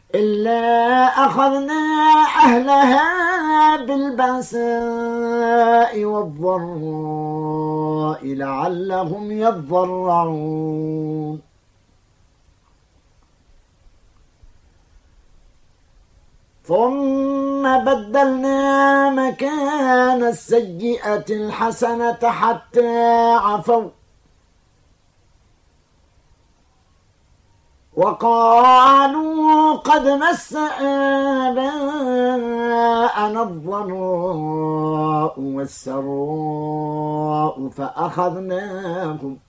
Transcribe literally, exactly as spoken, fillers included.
إلا أخذنا أهلها بالبأساء والضراء لعلهم يضرعون ثم بدلنا مكان السيئة الحسنة حتى عفوا وقالوا قد مس آباءنا الضراء والسراء فأخذناهم